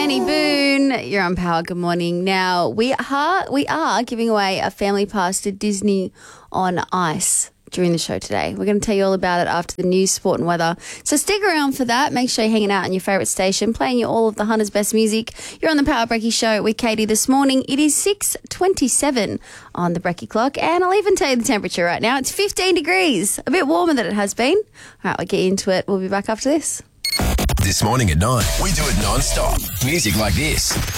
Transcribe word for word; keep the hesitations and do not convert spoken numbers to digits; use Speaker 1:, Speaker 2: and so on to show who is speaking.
Speaker 1: Danny Boone, you're on Power. Good morning. Now, we are, we are giving away a family pass to Disney on Ice during the show today. We're going to tell you all about it after the news, sport and weather. So stick around for that. Make sure you're hanging out on your favourite station, playing you all of the Hunter's best music. You're on the Power Brekkie Show with Katie this morning. It is six twenty-seven on the Brekkie clock, and I'll even tell you the temperature right now. It's fifteen degrees, a bit warmer than it has been. All right, we'll get into it. We'll be back after this.
Speaker 2: This morning at nine, we do it non-stop. Music like this.